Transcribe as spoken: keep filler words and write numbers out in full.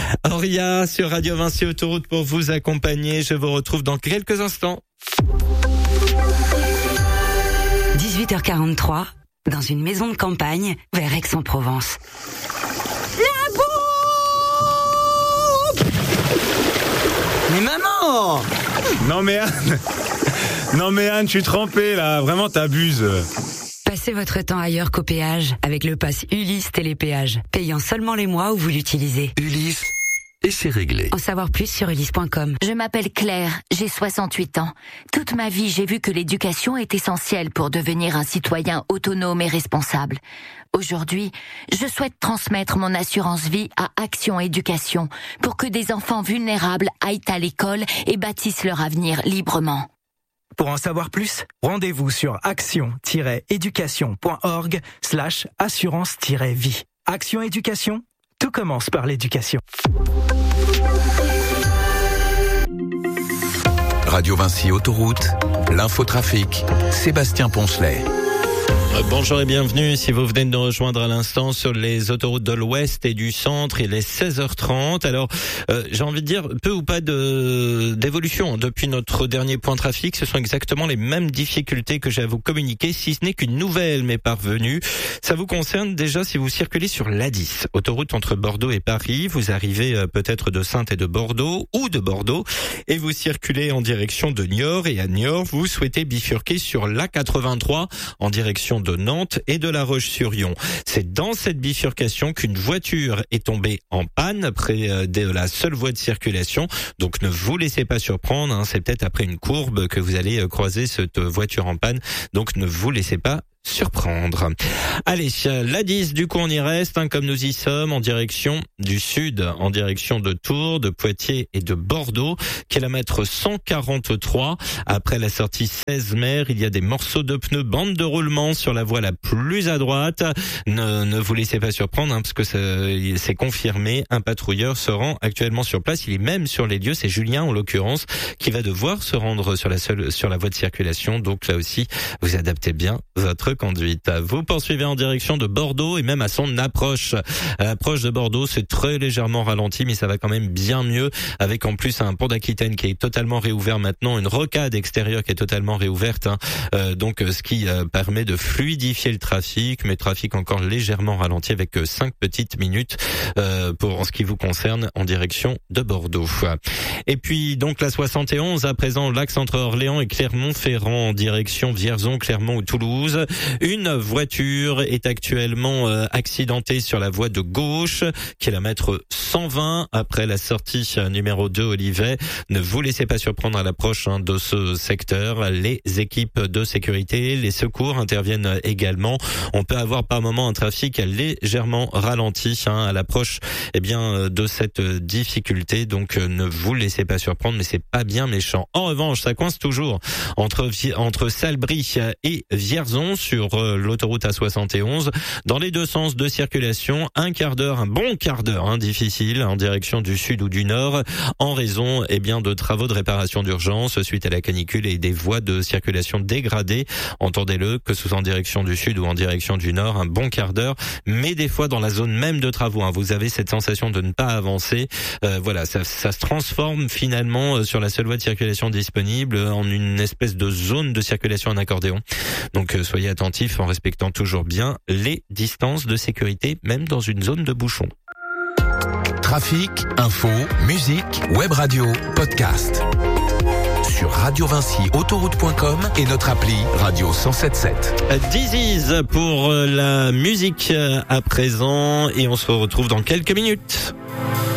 Auria sur Radio Vinci Autoroute pour vous accompagner. Je vous retrouve dans quelques instants. dix-huit heures quarante-trois, dans une maison de campagne vers Aix-en-Provence. La bombe! Mais maman! Non mais Anne, non mais Anne, je suis trempé là, vraiment t'abuses. Passez votre temps ailleurs qu'au péage avec le pass Ulysse Télépéage, payant seulement les mois où vous l'utilisez. Ulysse, et c'est réglé. En savoir plus sur ulysse point com. Je m'appelle Claire, j'ai soixante-huit ans. Toute ma vie, j'ai vu que l'éducation est essentielle pour devenir un citoyen autonome et responsable. Aujourd'hui, je souhaite transmettre mon assurance vie à Action Éducation pour que des enfants vulnérables aillent à l'école et bâtissent leur avenir librement. Pour en savoir plus, rendez-vous sur action-éducation.org slash assurance-vie. Action Éducation, tout commence par l'éducation. Radio Vinci Autoroute, l'infotrafic, Sébastien Poncelet. Bonjour et bienvenue si vous venez de nous rejoindre à l'instant sur les autoroutes de l'Ouest et du Centre. Il est seize heures trente. Alors, euh, j'ai envie de dire, peu ou pas de d'évolution depuis notre dernier point trafic. Ce sont exactement les mêmes difficultés que j'ai à vous communiquer, si ce n'est qu'une nouvelle m'est parvenue. Ça vous concerne déjà si vous circulez sur l'A dix, autoroute entre Bordeaux et Paris. Vous arrivez euh, peut-être de Saintes et de Bordeaux ou de Bordeaux et vous circulez en direction de Niort. Et à Niort, vous souhaitez bifurquer sur l'A quatre-vingt-trois en direction de Nantes et de La Roche-sur-Yon. C'est dans cette bifurcation qu'une voiture est tombée en panne près de la seule voie de circulation. Donc ne vous laissez pas surprendre, hein, c'est peut-être après une courbe que vous allez croiser cette voiture en panne. Donc ne vous laissez pas surprendre. Allez, l'A dix, du coup on y reste, hein, comme nous y sommes, en direction du sud, en direction de Tours, de Poitiers et de Bordeaux, kilomètre cent quarante-trois. Après la sortie seize mer, il y a des morceaux de pneus, bande de roulement sur la voie la plus à droite. Ne, ne vous laissez pas surprendre, hein, parce que c'est confirmé, un patrouilleur se rend actuellement sur place, il est même sur les lieux, c'est Julien en l'occurrence, qui va devoir se rendre sur la seule, sur la voie de circulation. Donc là aussi, vous adaptez bien votre conduite. Vous poursuivez en direction de Bordeaux et même à son approche. À l'approche de Bordeaux, c'est très légèrement ralenti, mais ça va quand même bien mieux, avec en plus un pont d'Aquitaine qui est totalement réouvert maintenant, une rocade extérieure qui est totalement réouverte, hein. Euh, donc ce qui euh, permet de fluidifier le trafic, mais trafic encore légèrement ralenti avec euh, cinq petites minutes euh, pour en ce qui vous concerne en direction de Bordeaux. Et puis donc la soixante et onze, à présent l'axe entre Orléans et Clermont-Ferrand en direction Vierzon, Clermont ou Toulouse. Une voiture est actuellement euh, accidentée sur la voie de gauche, kilomètre cent vingt après la sortie euh, numéro deux Olivet. Ne vous laissez pas surprendre à l'approche hein, de ce secteur. Les équipes de sécurité, les secours interviennent également. On peut avoir par moment un trafic légèrement ralenti hein, à l'approche eh bien de cette difficulté. Donc euh, ne vous laissez pas surprendre, mais c'est pas bien méchant. En revanche, ça coince toujours entre entre Salbris et Vierzon sur l'autoroute A soixante et onze, dans les deux sens de circulation, un quart d'heure, un bon quart d'heure, hein, difficile, en direction du sud ou du nord, en raison, eh bien, de travaux de réparation d'urgence suite à la canicule et des voies de circulation dégradées. Entendez-le, que ce soit en direction du sud ou en direction du nord, un bon quart d'heure, mais des fois dans la zone même de travaux, hein, vous avez cette sensation de ne pas avancer. Euh, voilà, ça, ça se transforme finalement euh, sur la seule voie de circulation disponible en une espèce de zone de circulation en accordéon. Donc euh, soyez attentifs en respectant toujours bien les distances de sécurité, même dans une zone de bouchon. Trafic, info, musique, web radio, podcast. Sur radio vinci autoroute point com et notre appli Radio cent soixante-dix-sept. Disease pour la musique à présent et on se retrouve dans quelques minutes.